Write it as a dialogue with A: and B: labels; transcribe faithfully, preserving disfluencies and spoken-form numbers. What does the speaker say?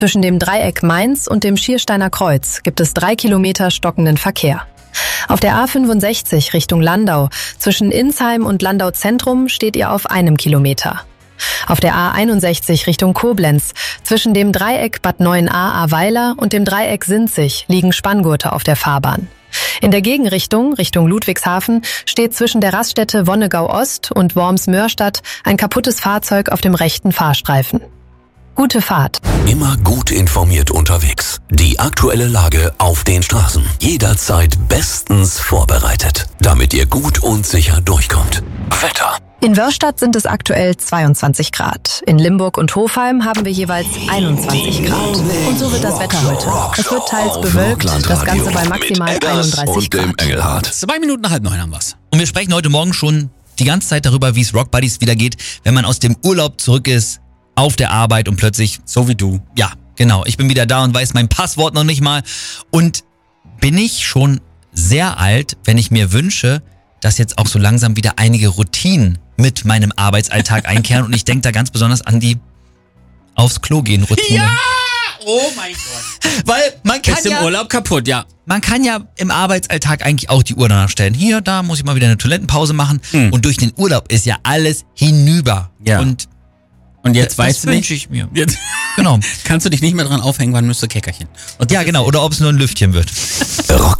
A: Zwischen dem Dreieck Mainz und dem Schiersteiner Kreuz gibt es drei Kilometer stockenden Verkehr. Auf der A fünfundsechzig Richtung Landau zwischen Insheim und Landau Zentrum steht ihr auf einem Kilometer. Auf der A einundsechzig Richtung Koblenz zwischen dem Dreieck Bad Neuenahr-Ahrweiler und dem Dreieck Sinzig liegen Spanngurte auf der Fahrbahn. In der Gegenrichtung, Richtung Ludwigshafen, steht zwischen der Raststätte Wonnegau Ost und Worms-Mörstadt ein kaputtes Fahrzeug auf dem rechten Fahrstreifen. Gute Fahrt.
B: Immer gut informiert unterwegs. Die aktuelle Lage auf den Straßen. Jederzeit bestens vorbereitet, damit ihr gut und sicher durchkommt. Wetter.
A: In Wörstadt sind es aktuell zweiundzwanzig Grad. In Limburg und Hofheim haben wir jeweils einundzwanzig Grad. Und so wird das Wetter heute. Es wird teils bewölkt, das Ganze bei maximal einunddreißig Grad.
B: Engelhardt.
C: Zwei Minuten nach halb neun haben wir's. Und wir sprechen heute Morgen schon die ganze Zeit darüber, wie es Rock Buddies wieder geht, wenn man aus dem Urlaub zurück ist, auf der Arbeit und plötzlich, so wie du, ja, genau, ich bin wieder da und weiß mein Passwort noch nicht mal. Und bin ich schon sehr alt, wenn ich mir wünsche, dass jetzt auch so langsam wieder einige Routinen mit meinem Arbeitsalltag einkehren. Und ich denke da ganz besonders an die aufs Klo gehen Routine.
D: Ja! Oh mein Gott.
C: Weil man kann
D: Ist im
C: ja,
D: Urlaub kaputt, ja.
C: man kann ja im Arbeitsalltag eigentlich auch die Uhr danach stellen. Hier, da muss ich mal wieder eine Toilettenpause machen.
D: Hm.
C: Und durch den Urlaub ist ja alles hinüber.
D: Ja.
C: Und
D: Und jetzt
C: das
D: weißt du nicht,
C: wünsche ich mir.
D: jetzt
C: Genau.
D: kannst du dich nicht mehr dran aufhängen, wann müsste Käckerchen. Und
C: Ja, genau. Oder ob es nur ein Lüftchen wird.
B: Rock